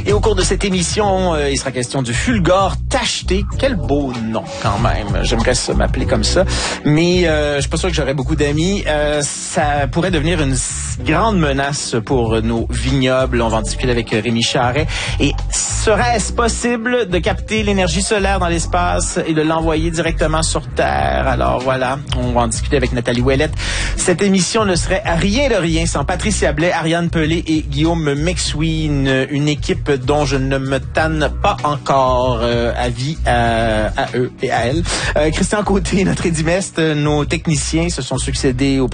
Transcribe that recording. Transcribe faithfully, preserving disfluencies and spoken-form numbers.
Et au cours de cette émission, euh, il sera question du Fulgore Tacheté. Quel beau nom quand même. J'aimerais ça m'appeler comme ça. Mais euh, je suis pas sûr que j'aurais beaucoup d'amis. Euh, ça pourrait devenir une grande menace pour nos vignobles. On va en discuter avec Rémi Charret. Et serait-ce possible de capter l'énergie solaire dans l'espace et de l'envoyer directement sur Terre? Alors voilà, on va en discuter avec Nathalie Ouellette. Cette émission ne serait à rien de rien sans Patricia Blais, Ariane Pelé et Guillaume McSween, une équipe dont je ne me tanne pas encore. Euh, avis à, à eux et à elles. Euh, Christian Côté, notre édimestre, nos techniciens se sont succédés au